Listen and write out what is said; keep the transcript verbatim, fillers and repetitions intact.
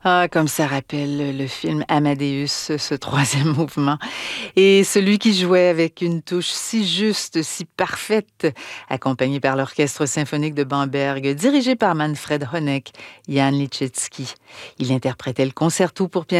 Ah, comme ça rappelle le film Amadeus, ce troisième mouvement. Et celui qui jouait avec une touche si juste, si parfaite, accompagné par l'Orchestre symphonique de Bamberg, dirigé par Manfred Honeck, Jan Liszewski. Il interprétait le concerto pour piano